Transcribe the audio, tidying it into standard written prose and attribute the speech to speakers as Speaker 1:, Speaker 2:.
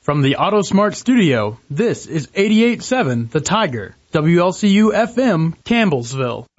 Speaker 1: From the AutoSmart studio, this is 88.7 The Tiger, WLCU FM, Campbellsville.